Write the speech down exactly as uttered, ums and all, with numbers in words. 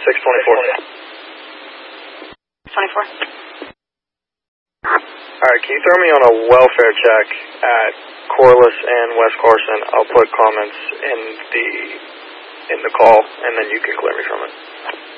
six twenty-four. twenty-four. Alright, can you throw me on a welfare check at Corliss and West Carson? I'll put comments in the in the call, and then you can clear me from it.